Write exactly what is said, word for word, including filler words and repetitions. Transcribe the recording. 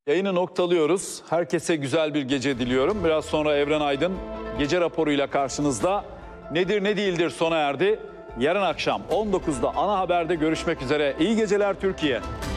Yayını noktalıyoruz. Herkese güzel bir gece diliyorum. Biraz sonra Evren Aydın gece raporuyla karşınızda. Nedir ne değildir sona erdi. Yarın akşam on dokuzda ana haberde görüşmek üzere. İyi geceler Türkiye.